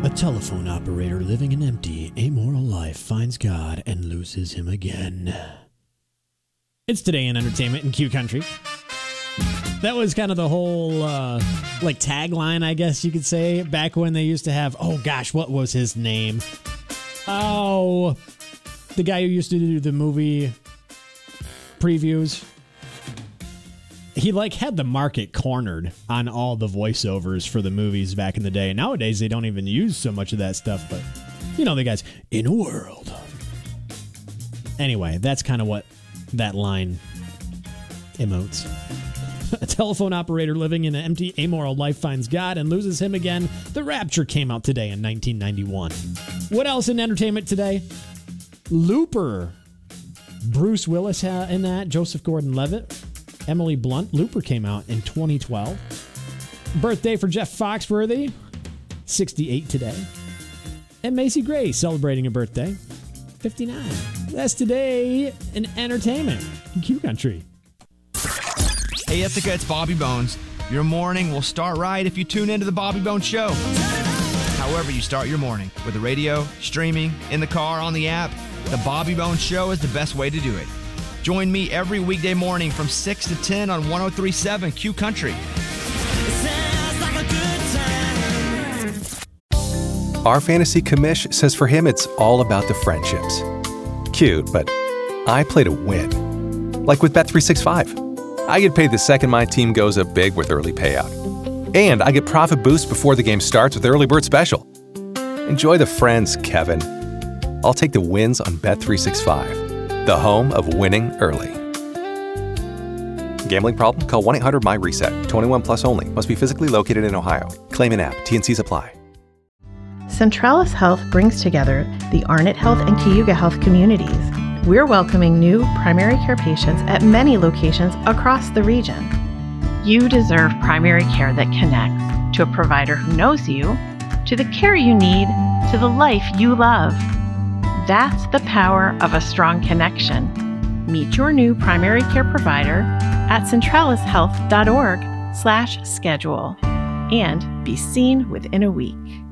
A telephone operator living an empty, amoral life finds God and loses him again. It's Today in Entertainment in Q Country. That was kind of the whole, tagline, I guess you could say, back when they used to have, oh gosh, what was his name? Oh, the guy who used to do the movie previews. He had the market cornered on all the voiceovers for the movies back in the day. Nowadays, they don't even use so much of that stuff, but you know the guys, in a world. Anyway, that's kind of what that line emotes. A telephone operator living in an empty, amoral life finds God and loses him again. The Rapture came out today in 1991. What else in entertainment today? Looper. Bruce Willis in that. Joseph Gordon-Levitt. Emily Blunt. Looper came out in 2012. Birthday for Jeff Foxworthy. 68 today. And Macy Gray celebrating a birthday. 59. That's Today in Entertainment in Q Country. Hey, Ithaca, it's Bobby Bones. Your morning will start right if you tune into the Bobby Bones Show. However you start your morning, with the radio, streaming, in the car, on the app, the Bobby Bones Show is the best way to do it. Join me every weekday morning from 6 to 10 on 103.7 Q Country. Our fantasy commish says for him it's all about the friendships. Cute, but I play to win. Like with Bet365. I get paid the second my team goes up big with early payout. And I get profit boost before the game starts with Early Bird Special. Enjoy the friends, Kevin. I'll take the wins on Bet365, the home of winning early. Gambling problem? Call 1-800-MY-RESET. 21 plus only. Must be physically located in Ohio. Claim an app. T&Cs apply. Centralis Health brings together the Arnott Health and Cayuga Health communities. We're welcoming new primary care patients at many locations across the region. You deserve primary care that connects to a provider who knows you, to the care you need, to the life you love. That's the power of a strong connection. Meet your new primary care provider at centralishealth.org/schedule and be seen within a week.